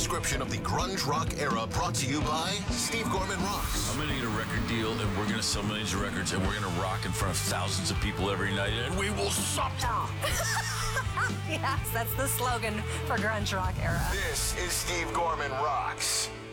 description of the grunge rock era brought to you by Steve Gorman Rocks. I'm going to get a record deal, and we're going to sell millions of records, and we're going to rock in front of thousands of people every night, and we will suffer. Yes, that's the slogan for grunge rock era. This is Steve Gorman Rocks.